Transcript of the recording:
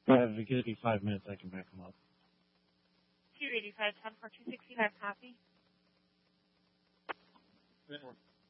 If it gives me 5 minutes, I can back them up. 285, 10 for 265, copy.